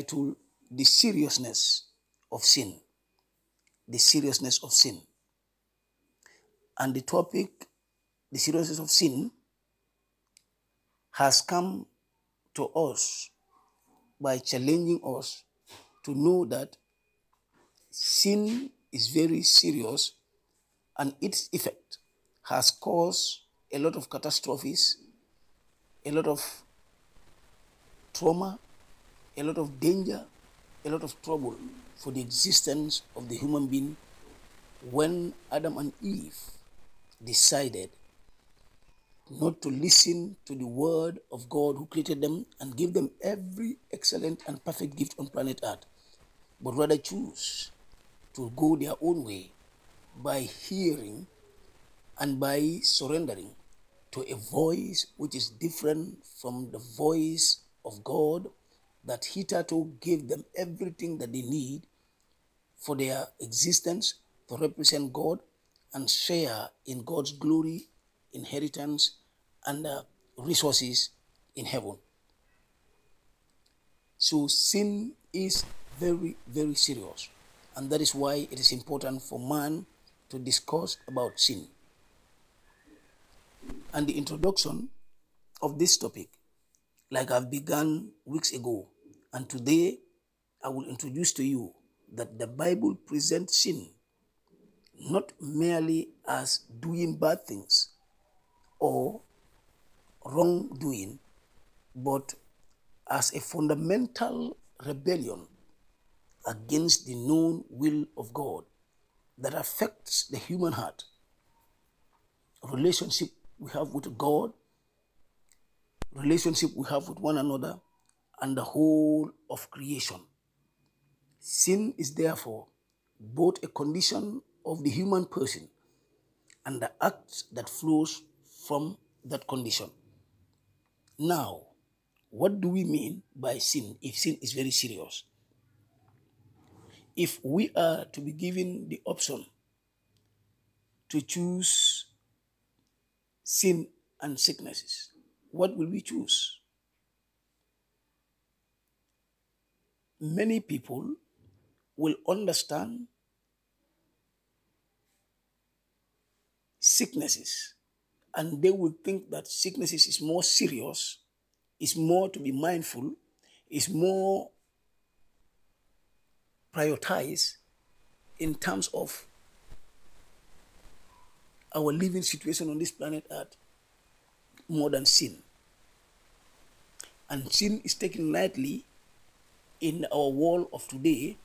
titled The Seriousness of Sin. The Seriousness of Sin. And the topic, the seriousness of sin, has come to us by challenging us to know that sin is very serious and its effect has caused a lot of catastrophes, a lot of trauma, a lot of danger, a lot of trouble for the existence of the human being when Adam and Eve decided not to listen to the word of God who created them and gave them every excellent and perfect gift on planet Earth, but rather choose to go their own way by hearing and by surrendering to a voice which is different from the voice of God that hitherto gave them everything that they need for their existence to represent God and share in God's glory, inheritance, and resources in heaven. So sin is very, very serious, and that is why it is important for man to discuss about sin. And the introduction of this topic, like I've begun weeks ago, and today I will introduce to you that the Bible presents sin not merely as doing bad things or wrongdoing, but as a fundamental rebellion against the known will of God that affects the human heart, relationship we have with God, relationship we have with one another, and the whole of creation. Sin is therefore both a condition of the human person and the act that flows from that condition. Now, what do we mean by sin if sin is very serious? If we are to be given the option to choose sin and sicknesses, what will we choose? Many people will understand sicknesses and they will think that sicknesses is more serious, is more to be mindful, is more prioritized in terms of our living situation on this planet Earth more than sin. And sin is taken lightly in our world of today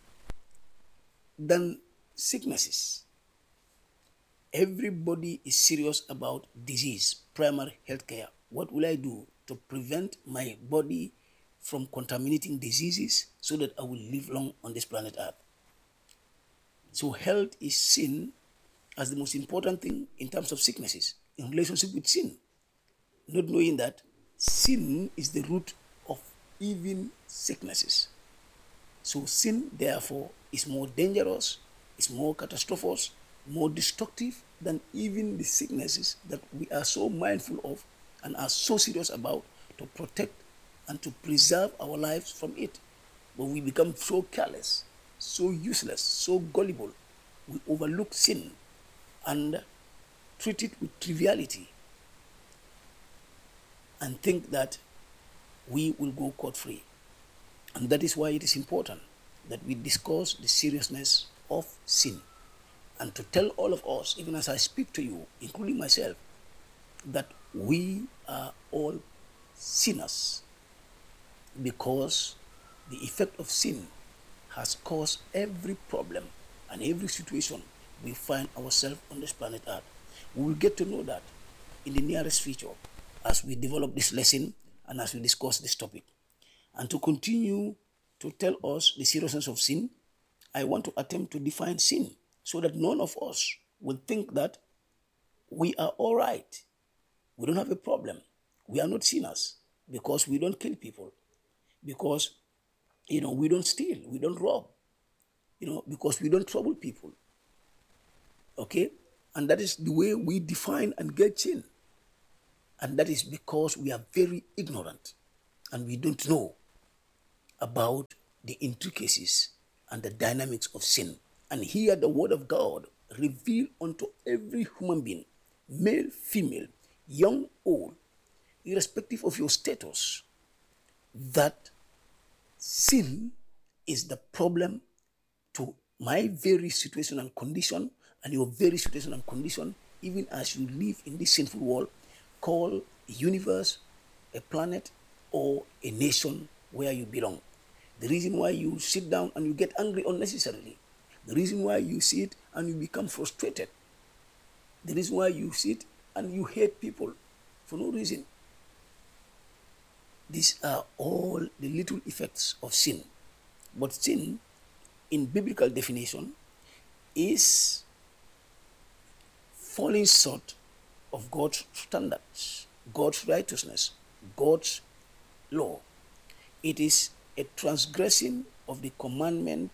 than sicknesses. Everybody is serious about disease, primary health care. What will I do to prevent my body from contaminating diseases so that I will live long on this planet Earth? So health is seen as the most important thing in terms of sicknesses, in relationship with sin, not knowing that sin is the root of even sicknesses. So sin, therefore, is more dangerous, is more catastrophic, more destructive than even the sicknesses that we are so mindful of and are so serious about to protect and to preserve our lives from it. But we become so careless, so useless, so gullible. We overlook sin and treat it with triviality and think that we will go scot-free. And that is why it is important that we discuss the seriousness of sin and to tell all of us, even as I speak to you, including myself, that we are all sinners because the effect of sin has caused every problem and every situation we find ourselves on this planet Earth. We will get to know that in the nearest future as we develop this lesson and as we discuss this topic. And to continue to tell us the seriousness of sin, I want to attempt to define sin so that none of us will think that we are all right. We don't have a problem. We are not sinners because we don't kill people, because, we don't steal, we don't rob, because we don't trouble people. Okay? And that is the way we define and get sin. And that is because we are very ignorant and we don't know. about the intricacies and the dynamics of sin. And here the word of God revealed unto every human being, male, female, young, old, irrespective of your status, that sin is the problem to my very situation and condition and your very situation and condition, even as you live in this sinful world called a universe, a planet, or a nation where you belong. The reason why you sit down and you get angry unnecessarily, the reason why you sit and you become frustrated, the reason why you sit and you hate people for no reason. These are all the little effects of sin. But sin, in biblical definition, is falling short of God's standards, God's righteousness, God's law. It is a transgression of the commandment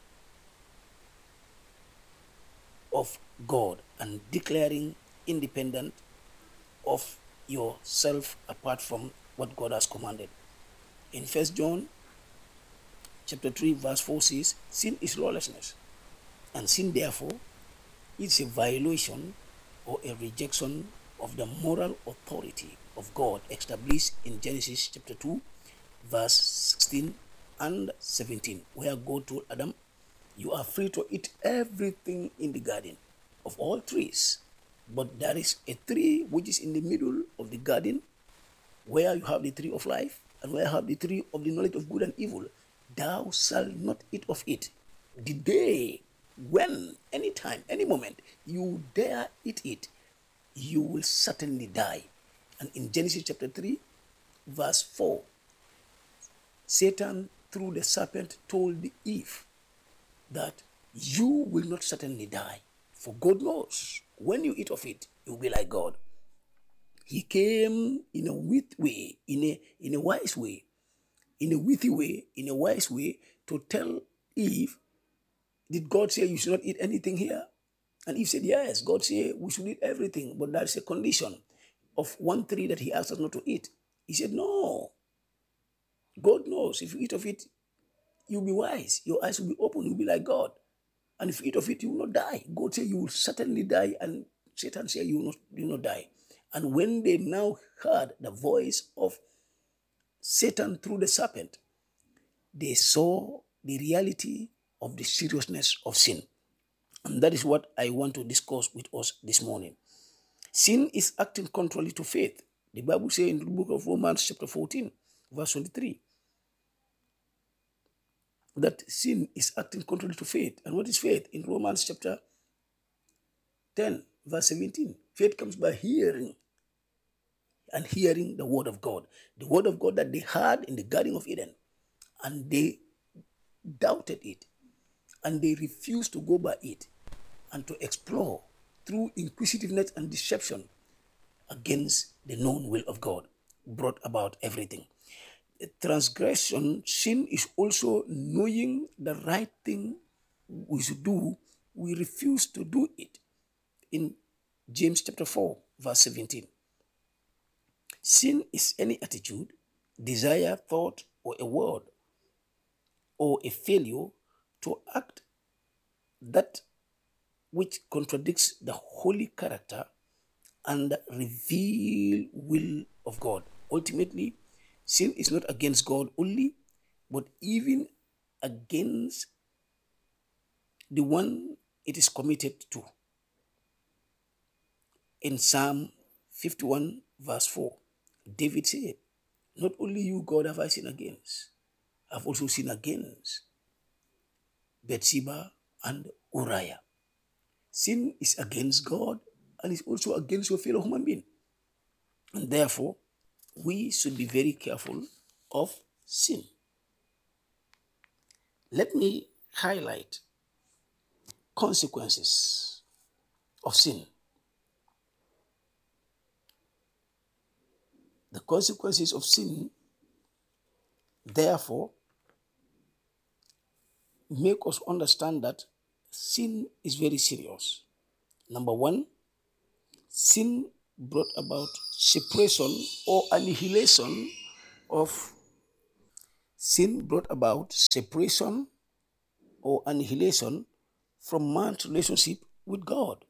of God and declaring independent of yourself apart from what God has commanded. In 1 John chapter 3 verse 4 says, sin is lawlessness, and sin therefore is a violation or a rejection of the moral authority of God established in Genesis chapter 2 verse 16 and 17, where God told Adam, you are free to eat everything in the garden of all trees, but there is a tree which is in the middle of the garden where you have the tree of life and where you have the tree of the knowledge of good and evil. Thou shalt not eat of it. The day when, anytime, any moment, you dare eat it, you will certainly die. And in Genesis chapter 3, verse 4, Satan, through the serpent, told Eve that you will not certainly die. For God knows, when you eat of it, you will be like God. He came in a wit way, in a wise way, in a witty way, in a wise way, to tell Eve, did God say you should not eat anything here? And Eve said, yes, God said we should eat everything, but there's a condition of one tree that he asked us not to eat. He said, no. God knows if you eat of it, you'll be wise. Your eyes will be open. You'll be like God. And if you eat of it, you will not die. God said you will certainly die, and Satan said you will not die. And when they now heard the voice of Satan through the serpent, they saw the reality of the seriousness of sin. And that is what I want to discuss with us this morning. Sin is acting contrary to faith. The Bible says in the book of Romans chapter 14, verse 23, that sin is acting contrary to faith. And what is faith? In Romans chapter 10, verse 17, faith comes by hearing, and hearing the word of God. The word of God that they heard in the Garden of Eden, and they doubted it, and they refused to go by it and to explore through inquisitiveness and deception against the known will of God, brought about everything. Transgression, sin is also knowing the right thing we should do, we refuse to do it. In James chapter 4, verse 17. Sin is any attitude, desire, thought, or a word, or a failure to act that which contradicts the holy character and revealed will of God. Ultimately, sin is not against God only, but even against the one it is committed to. In Psalm 51, verse 4, David said, not only you, God, have I sinned against, I've also sinned against Bathsheba and Uriah. Sin is against God and is also against your fellow human being. And therefore, we should be very careful of sin. Let me highlight consequences of sin. The consequences of sin, therefore, make us understand that sin is very serious. Number one, sin brought about separation or annihilation of Sin brought about separation or annihilation from man's relationship with God.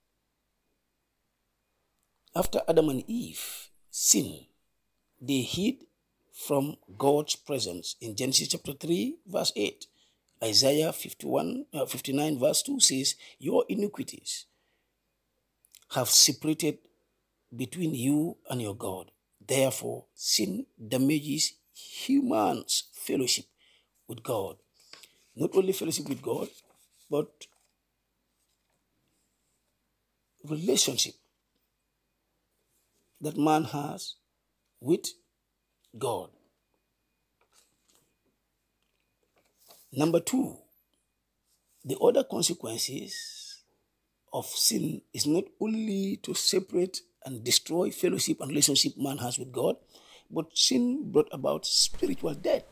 After Adam and Eve sinned, they hid from God's presence. In Genesis chapter 3, verse 8, Isaiah 59, verse 2 says, your iniquities have separated between you and your God. Therefore, sin damages humans' fellowship with God. Not only fellowship with God, but relationship that man has with God. Number two, the other consequences of sin is not only to separate and destroy fellowship and relationship man has with God, but sin brought about spiritual death.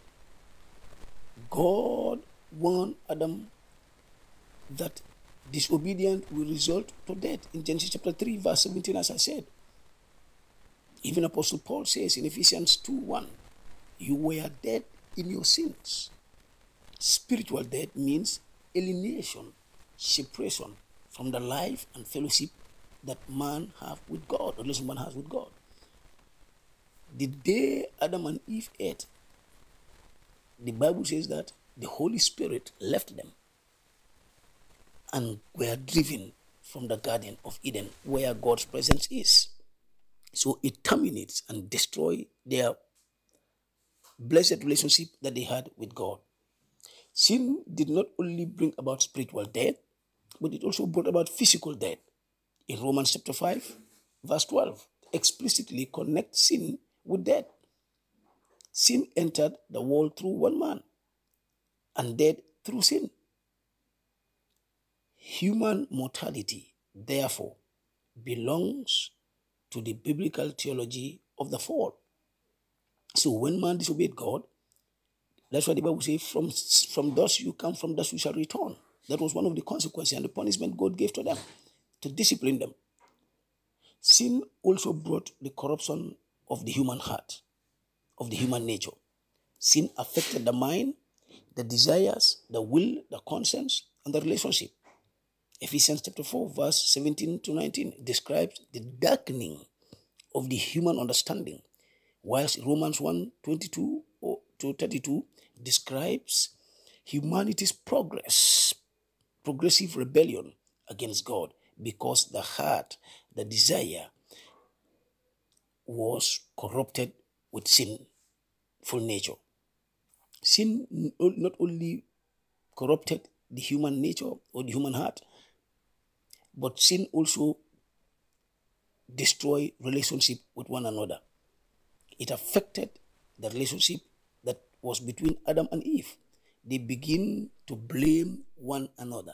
God warned Adam that disobedience will result to death in Genesis chapter 3, verse 17, as I said. Even Apostle Paul says in Ephesians 2:1, you were dead in your sins. Spiritual death means alienation, separation from the life and fellowship that man have with God, or relation man has with God. The day Adam and Eve ate, the Bible says that the Holy Spirit left them and were driven from the Garden of Eden, where God's presence is. So it terminates and destroys their blessed relationship that they had with God. Sin did not only bring about spiritual death, but it also brought about physical death. In Romans chapter 5, verse 12, explicitly connects sin with death. Sin entered the world through one man, and death through sin. Human mortality, therefore, belongs to the biblical theology of the fall. So when man disobeyed God, that's why the Bible says, from dust you come, from dust you shall return. That was one of the consequences and the punishment God gave to them, to discipline them. Sin also brought the corruption of the human heart, of the human nature. Sin affected the mind, the desires, the will, the conscience, and the relationship. Ephesians chapter 4, verse 17 to 19 describes the darkening of the human understanding, whilst Romans 1, 22 to 32 describes humanity's progressive rebellion against God, because the heart, the desire, was corrupted with sinful nature. Sin not only corrupted the human nature or the human heart, but sin also destroyed relationship with one another. It affected the relationship that was between Adam and Eve. They begin to blame one another.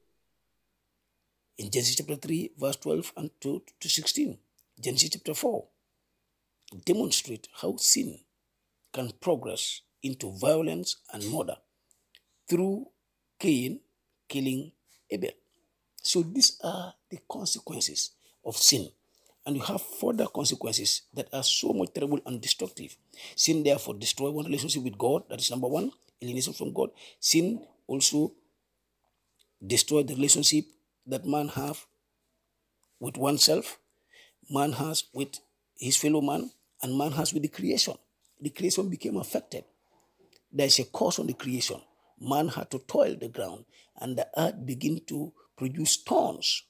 In Genesis chapter 3, verse 12 and 2 to 16, Genesis chapter 4 demonstrate how sin can progress into violence and murder through Cain killing Abel. So these are the consequences of sin. And you have further consequences that are so much terrible and destructive. Sin therefore destroys one relationship with God. That is number one, alienation from God. Sin also destroys the relationship that man have with oneself, man has with his fellow man, and man has with the creation. The creation became affected. There is a curse on the creation. Man had to toil the ground, and the earth began to produce thorns.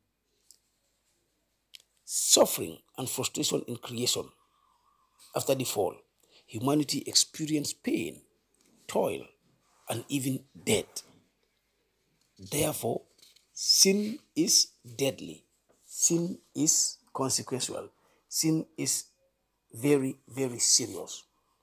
Suffering and frustration in creation. After the fall, humanity experienced pain, toil, and even death. Therefore, sin is deadly. Sin is consequential. Sin is very, very serious.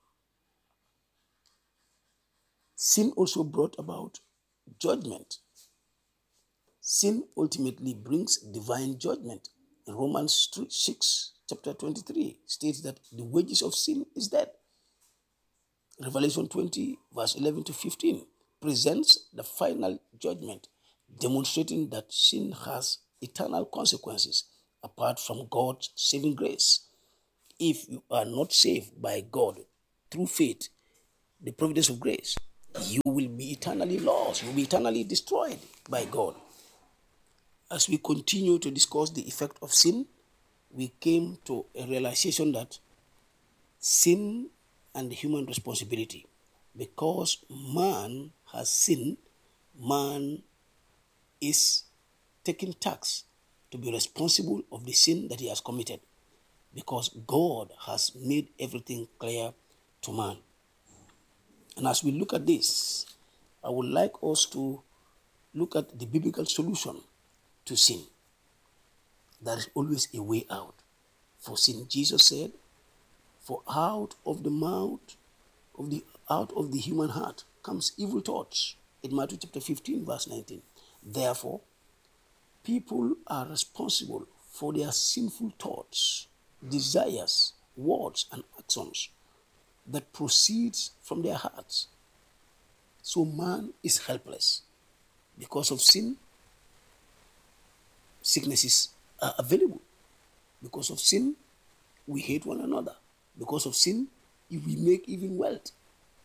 Sin also brought about judgment. Sin ultimately brings divine judgment. In Romans 6, chapter 23, states that the wages of sin is death. Revelation 20, verse 11 to 15, presents the final judgment, demonstrating that sin has eternal consequences apart from God's saving grace. If you are not saved by God through faith, the providence of grace, you will be eternally lost. You will be eternally destroyed by God. As we continue to discuss the effect of sin, we came to a realization that sin and the human responsibility. Because man has sinned, man is taking tax to be responsible of the sin that he has committed. Because God has made everything clear to man. And as we look at this, I would like us to look at the biblical solution to sin. There is always a way out for sin. Jesus said, "For out of the mouth out of the human heart comes evil thoughts." In Matthew chapter 15, verse 19. Therefore, people are responsible for their sinful thoughts, desires, words, and actions that proceeds from their hearts. So man is helpless. Because of sin, sicknesses are available. Because of sin, we hate one another. Because of sin, we make even wealth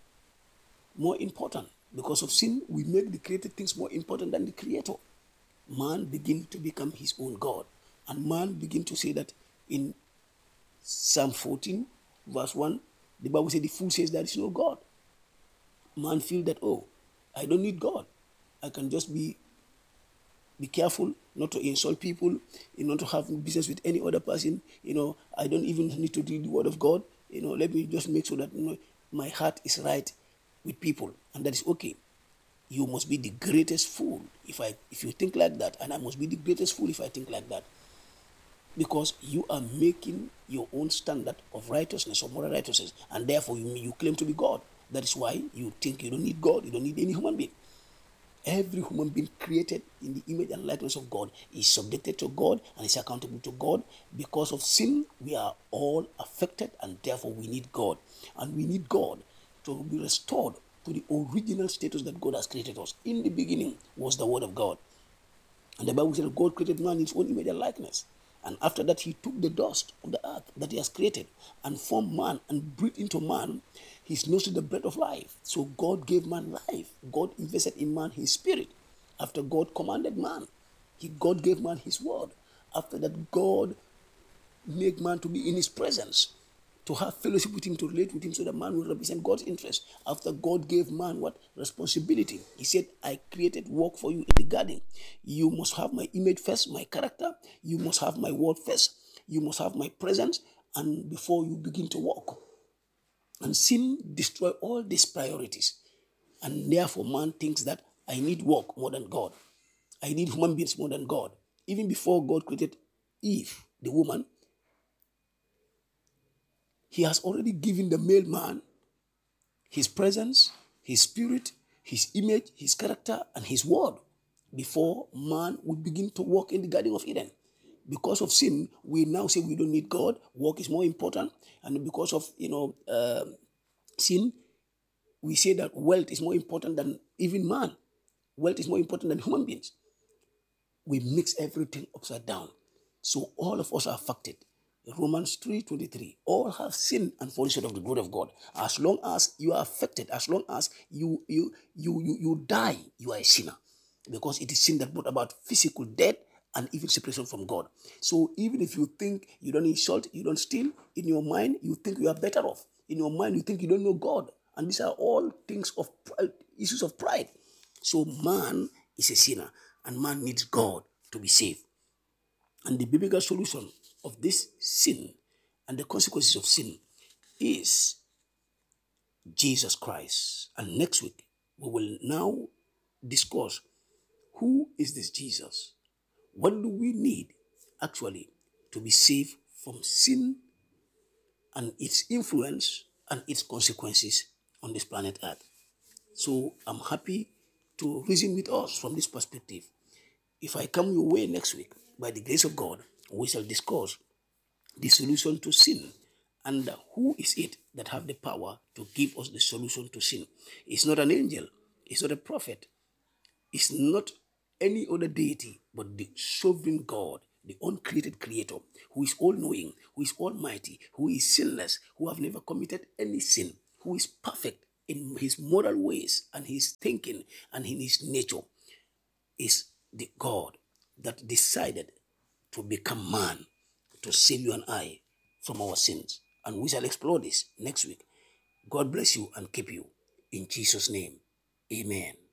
more important. Because of sin, we make the created things more important than the Creator. Man begins to become his own God. And man begins to say that in Psalm 14, verse 1, the Bible says the fool says there is no God. Man feels that, oh, I don't need God. I can just be careful not to insult people, not to have business with any other person. I don't even need to read the word of God. Let me just make sure that my heart is right with people, and that is okay. You must be the greatest fool if you think like that, and I must be the greatest fool if I think like that. Because you are making your own standard of righteousness or moral righteousness, and therefore you claim to be God. That is why you think you don't need God, you don't need any human being. Every human being created in the image and likeness of God is subjected to God and is accountable to God. Because of sin, we are all affected, and therefore we need God. And we need God to be restored to the original status that God has created us. In the beginning was the Word of God. And the Bible says God created man in his own image and likeness. And after that, he took the dust of the earth that he has created and formed man and breathed into man his nose with the breath of life. So God gave man life. God invested in man his spirit. After God commanded man, God gave man his word. After that, God made man to be in his presence, to have fellowship with him, to relate with him, so that man will represent God's interest. After God gave man what? Responsibility. He said, I created work for you in the garden. You must have my image first, my character. You must have my word first. You must have my presence, and before you begin to walk. And sin destroys all these priorities. And therefore man thinks that I need work more than God. I need human beings more than God. Even before God created Eve, the woman, he has already given the male man his presence, his spirit, his image, his character, and his word before man would begin to walk in the Garden of Eden. Because of sin, we now say we don't need God. Work is more important. And because of sin, we say that wealth is more important than even man. Wealth is more important than human beings. We mix everything upside down. So all of us are affected. Romans 3:23. All have sinned and fallen short of the glory of God. As long as you are affected, as long as you die, you are a sinner. Because it is sin that brought about physical death and even separation from God. So even if you think you don't insult, you don't steal, in your mind you think you are better off. In your mind you think you don't know God. And these are all things of issues of pride. So man is a sinner, and man needs God to be saved. And the biblical solution of this sin and the consequences of sin is Jesus Christ. And next week, we will now discuss who is this Jesus? What do we need actually to be saved from sin and its influence and its consequences on this planet Earth? So I'm happy to reason with us from this perspective. If I come your way next week, by the grace of God, we shall discuss the solution to sin and who is it that have the power to give us the solution to sin. It's not an angel, it's not a prophet, it's not any other deity, but the sovereign God, the uncreated creator, who is all-knowing, who is almighty, who is sinless, who have never committed any sin, who is perfect in his moral ways and his thinking and in his nature is the God that decided to become man to save you and I from our sins. And we shall explore this next week. God bless you and keep you. In Jesus' name, amen.